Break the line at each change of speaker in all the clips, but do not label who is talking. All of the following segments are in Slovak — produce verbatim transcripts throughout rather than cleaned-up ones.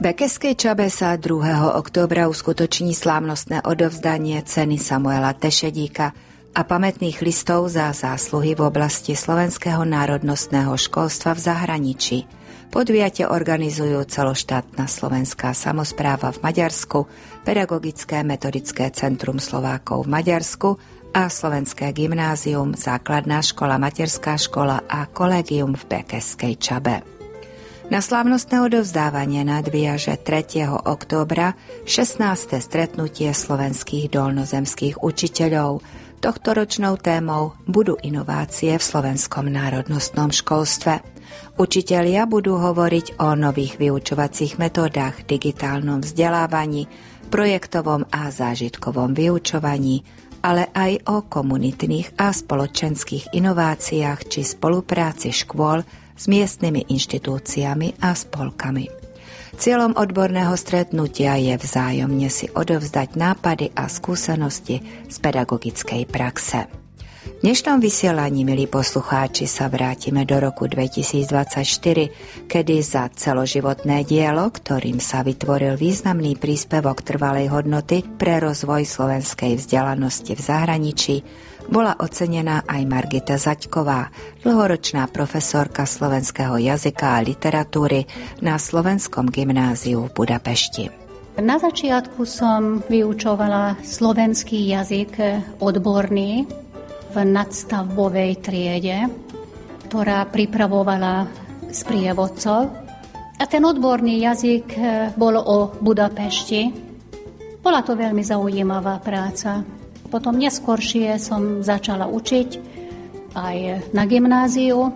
Bekeskej Čabe sa druhého októbra uskutoční slávnostné odovzdanie ceny Samuela Tešedíka a pamätných listov za zásluhy v oblasti slovenského národnostného školstva v zahraničí. Podujatie organizujú celoštátna slovenská samospráva v Maďarsku, Pedagogické metodické centrum Slovákov v Maďarsku a Slovenské gymnázium, základná škola, materská škola a kolégium v Bekeskej Čabe. Na slávnostné odovzdávanie nadviaže tretieho októbra šestnáste stretnutie slovenských dolnozemských učiteľov. Tohtoročnou témou budú inovácie v slovenskom národnostnom školstve. Učitelia budú hovoriť o nových vyučovacích metódach, digitálnom vzdelávaní, projektovom a zážitkovom vyučovaní, ale aj o komunitných a spoločenských inováciách či spolupráci škôl s miestnymi inštitúciami a spolkami. Cieľom odborného stretnutia je vzájomne si odovzdať nápady a skúsenosti z pedagogickej praxe. V dnešnom vysielaní, milí poslucháči, sa vrátime do roku dvetisícdvadsaťštyri, kedy za celoživotné dielo, ktorým sa vytvoril významný príspevok trvalej hodnoty pre rozvoj slovenskej vzdelanosti v zahraničí, bola ocenená aj Margita Zaďková, dlhoročná profesorka slovenského jazyka a literatúry na Slovenskom gymnáziu v Budapešti.
Na začiatku som vyučovala slovenský jazyk odborný v nadstavbovej triede, ktorá pripravovala sprievodcov. A ten odborný jazyk bol o Budapešti. Bola to veľmi zaujímavá práca. Potom neskôršie som začala učiť aj na gymnáziu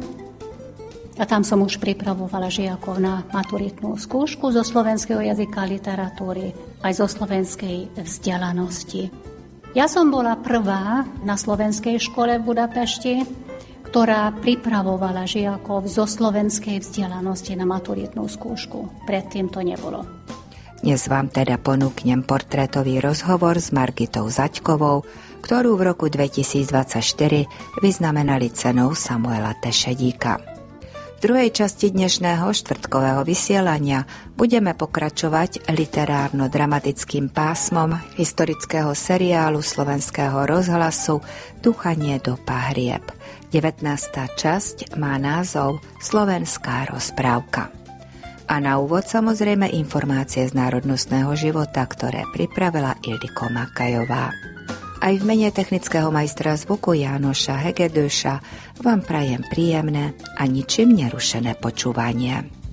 a tam som už pripravovala žiakov na maturitnú skúšku zo slovenského jazyka a literatúry aj zo slovenskej vzdelanosti. Ja som bola prvá na slovenskej škole v Budapešti, ktorá pripravovala žiakov zo slovenskej vzdelanosti na maturitnú skúšku. Predtým to nebolo.
Dnes vám teda ponúknem portrétový rozhovor s Margitou Zaďkovou, ktorú v roku dvetisícdvadsaťštyri vyznamenali cenou Samuela Tešedíka. V druhej časti dnešného štvrtkového vysielania budeme pokračovať literárno-dramatickým pásmom historického seriálu slovenského rozhlasu Duchanie do pahrieb. devätnásta časť má názov Slovenská rozprávka. A na úvod samozrejme informácie z národnostného života, ktoré pripravila Ildiko Makajová. Aj v mene technického majstra zvuku Jánoša Hegedúša vám prajem príjemné a ničím nerušené počúvanie.